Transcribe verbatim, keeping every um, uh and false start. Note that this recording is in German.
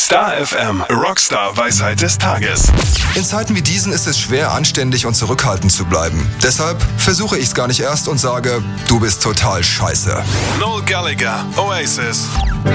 Star F M, Rockstar Weisheit des Tages. In Zeiten wie diesen ist es schwer, anständig und zurückhaltend zu bleiben. Deshalb versuche ich es gar nicht erst und sage, du bist total scheiße. Noel Gallagher, Oasis.